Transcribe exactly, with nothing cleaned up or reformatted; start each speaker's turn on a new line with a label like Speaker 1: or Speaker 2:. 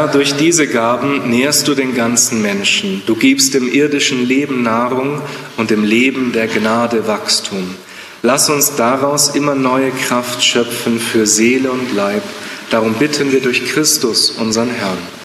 Speaker 1: Herr, durch diese Gaben nährst du den ganzen Menschen. Du gibst dem irdischen Leben Nahrung und dem Leben der Gnade Wachstum. Lass uns daraus immer neue Kraft schöpfen für Seele und Leib. Darum bitten wir durch Christus, unseren Herrn.